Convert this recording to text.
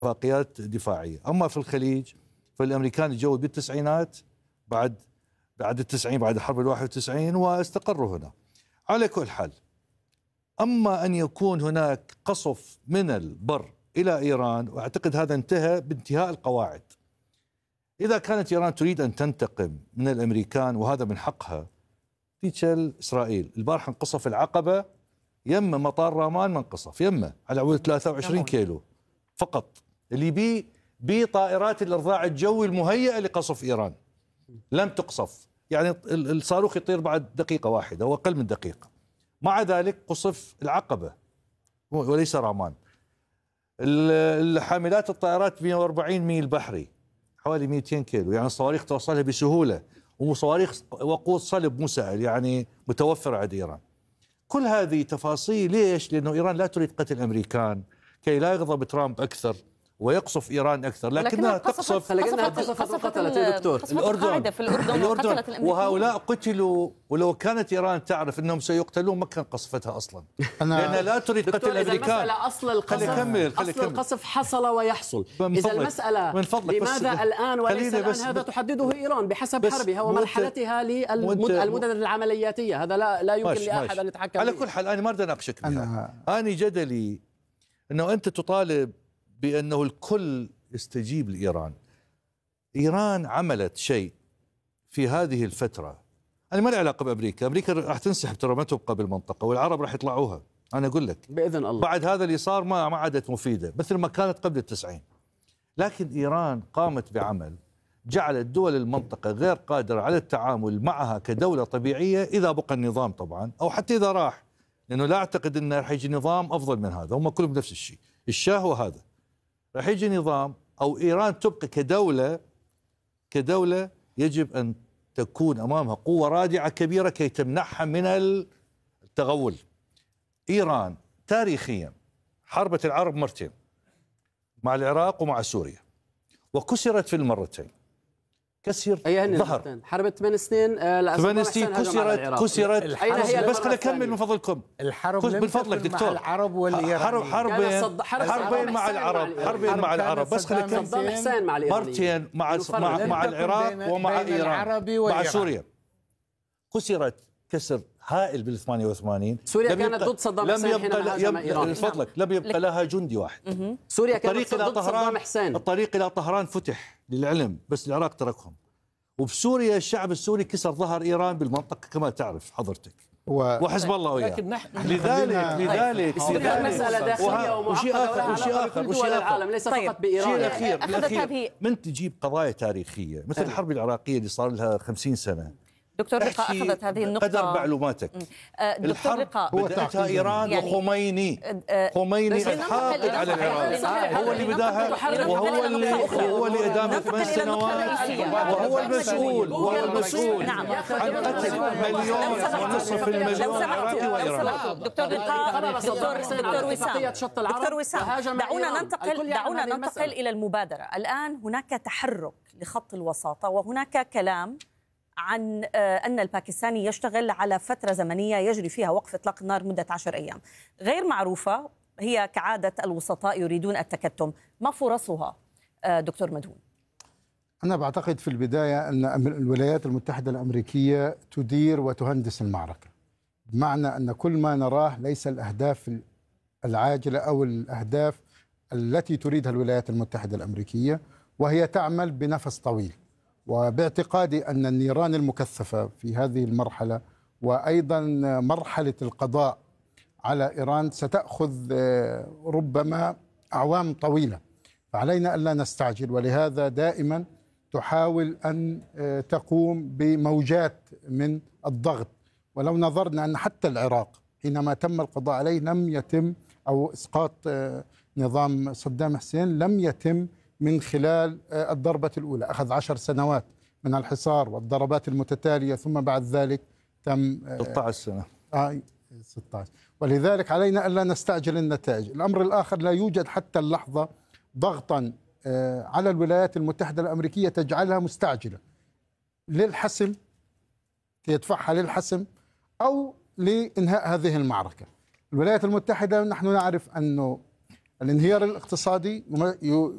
اتفاقيات دفاعية. أما في الخليج فالأمريكان جوا بالتسعينات بعد التسعين، بعد حرب 91، واستقروا هنا. على كل حال، أما أن يكون هناك قصف من البر إلى إيران، وأعتقد هذا انتهى بانتهاء القواعد. إذا كانت إيران تريد أن تنتقم من الأمريكان وهذا من حقها، تيجي إسرائيل البارحة انقصف العقبة يم مطار رامان، منقصف يمه على عود 23 كيلو فقط، اللي بي طائرات الإرضاع الجوي المهيئة لقصف إيران لم تقصف. يعني الصاروخ يطير بعد دقيقة واحدة أو أقل من دقيقة. مع ذلك قصف العقبة وليس رامان. الحاملات الطائرات 140 ميل بحري، حوالي 200 كيلو، يعني الصواريخ توصلها بسهولة، وصواريخ وقود صلب مسائل يعني متوفرة عند إيران. كل هذه تفاصيل. ليش؟ لأنه إيران لا تريد قتل الأمريكان كي لا يغضب ترامب أكثر ويقصف إيران أكثر، لكنها تقصف قتلت دكتور الأردن وهؤلاء قتلوا. ولو كانت إيران تعرف أنهم سيقتلون ما كان قصفتها أصلا، لأنها لا تريد قتل الأمريكان. أصل القصف حصل ويحصل. إذا المسألة لماذا الآن وليس الآن، هذا تحدده إيران بحسب حربها ومرحلتها للمدن العملياتية. هذا لا يمكن لأحد أن يتحكم على كل حال أنا ما أريد أناقشك بها. أنا جدلي أنه أنت تطالب بأنه الكل يستجيب لإيران. إيران عملت شيء في هذه الفترة، أنا ما لي علاقة بأمريكا. أمريكا راح تنسحب، ترى ما تبقى بالمنطقة، والعرب راح يطلعوها. أنا أقول لك بإذن الله بعد هذا اللي صار ما عادت مفيدة مثل ما كانت قبل ال90. لكن إيران قامت بعمل جعل دول المنطقة غير قادرة على التعامل معها كدولة طبيعية إذا بقى النظام طبعا، أو حتى إذا راح، لأنه لا أعتقد أنه راح يجي نظام أفضل من هذا. هم كلهم نفس الشيء، الشاه وهذا. راح يجي نظام أو إيران تبقى كدولة يجب أن تكون أمامها قوة رادعة كبيرة كي تمنعها من التغول. إيران تاريخيا حاربت العرب مرتين، مع العراق ومع سوريا، وكسرت في المرتين. كسر ظهر حرب 8 سنين 8 سنين كسرت بس خليني أكمل من فضلكم. الحرب من فضلك دكتور. مع العرب والإيران، حربين مع العرب بس خليني أكمل. صدام حسين مع مرتين مع العراق ومع إيران مع سوريا. كسرت كسر هائل بال 88. سوريا كانت ضد صدام حسين حينما هاجم إيران. من فضلك لم يبقى لها جندي واحد. سوريا كانت ضد صدام حسين. الطريق إلى طهران فتح للعلم، بس العراق تركهم. وبسوريا الشعب السوري كسر ظهر إيران بالمنطقة كما تعرف حضرتك، وحزب الله وياه. لذلك مسألة داخلية ومعقدة وشيء دول العالم ليس فقط بإيران. الأخير من تجيب قضايا تاريخية مثل الحرب العراقية اللي صار لها 50 سنة. دكتور لقاء أخذت هذه النقطة. قدر معلومات. دكتور لقاء بدأتها إيران يعني وخميني الحاقد على العراق، هو اللي بداها، وهو اللي أدام 8 سنوات، وهو المسؤول عن قتل 1.5 مليون عراقي وإيراني. دكتور لقاء، دكتور وسام، دعونا ننتقل إلى المبادرة. الآن هناك تحرك لخط الوساطة، وهناك كلام عن أن الباكستاني يشتغل على فترة زمنية يجري فيها وقف إطلاق النار مدة 10 أيام غير معروفة، هي كعادة الوسطاء يريدون التكتم. ما فرصها دكتور مدهون؟ أنا بعتقد في البداية أن الولايات المتحدة الأمريكية تدير وتهندس المعركة، بمعنى أن كل ما نراه ليس الأهداف العاجلة أو الأهداف التي تريدها الولايات المتحدة الأمريكية، وهي تعمل بنفس طويل. وباعتقادي أن النيران المكثفة في هذه المرحلة وأيضا مرحلة القضاء على إيران ستأخذ ربما أعوام طويلة، فعلينا ألا نستعجل. ولهذا دائما تحاول أن تقوم بموجات من الضغط. ولو نظرنا أن حتى العراق حينما تم القضاء عليه لم يتم، أو إسقاط نظام صدام حسين لم يتم من خلال الضربة الأولى، أخذ 10 سنوات من الحصار والضربات المتتالية، ثم بعد ذلك تم 16 سنة 16. ولذلك علينا ألا نستعجل النتائج. الأمر الآخر، لا يوجد حتى اللحظة ضغطا على الولايات المتحدة الأمريكية تجعلها مستعجلة للحسم، يدفعها للحسم أو لإنهاء هذه المعركة. الولايات المتحدة نحن نعرف أنه الانهيار الاقتصادي